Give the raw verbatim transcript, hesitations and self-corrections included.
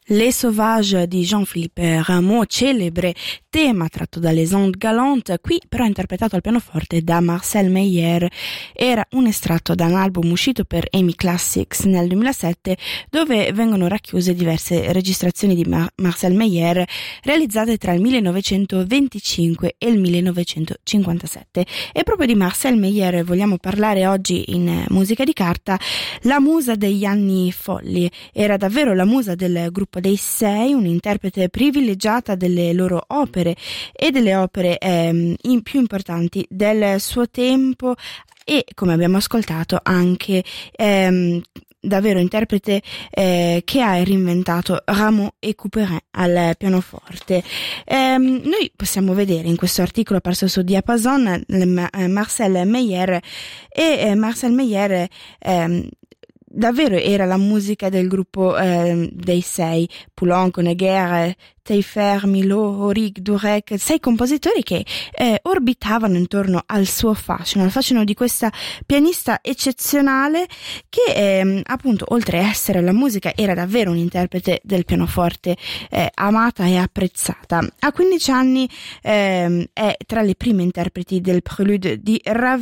Les Sauvages di Jean-Philippe Rameau, celebre tema tratto da Les Ondes Galantes, qui però interpretato al pianoforte da Marcel Meyer. Era un estratto da un album uscito per EMI Classics nel duemilasette, dove vengono racchiuse diverse registrazioni di Mar- Marcel Meyer realizzate tra il millenovecentoventicinque e il millenovecentocinquantasette. E proprio di Marcel Meyer vogliamo parlare oggi in Musica di Carta, la musa degli anni folli. Era davvero la musa del gruppo dei Sei, un'interprete privilegiata delle loro opere e delle opere ehm, in più importanti del suo tempo, e come abbiamo ascoltato anche ehm, davvero interprete eh, che ha reinventato Rameau e Couperin al pianoforte. Ehm, noi possiamo vedere in questo articolo apparso su Diapason eh, Marcel Meyer, e eh, Marcel Meyer ehm, davvero era la musica del gruppo eh, dei Sei: Poulenc, Honegger, Taillefer, Milhaud, Auric, Durek, sei compositori che eh, orbitavano intorno al suo fascino, al fascino di questa pianista eccezionale che eh, appunto, oltre a essere la musica, era davvero un interprete del pianoforte eh, amata e apprezzata. A quindici anni eh, è tra le prime interpreti del Prélude di Ravel